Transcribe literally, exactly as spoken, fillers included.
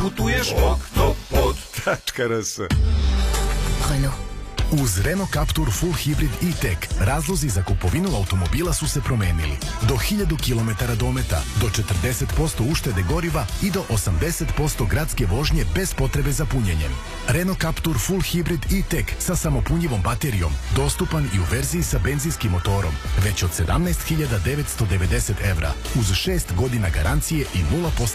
putuješ oktopod tačka rs. Renault. Uz Renault Captur Full Hybrid e-Tech razlozi za kupovinu automobila su se promenili. Do hiljadu kilometara dometa, do četrdeset posto uštede goriva i do osamdeset posto gradske vožnje bez potrebe za punjenjem. Renault Captur Full Hybrid e-Tech sa samopunjivom baterijom, dostupan i u verziji sa benzinskim motorom, već od sedamnaest hiljada devetsto devedeset evra, uz šest godina garancije i nula posto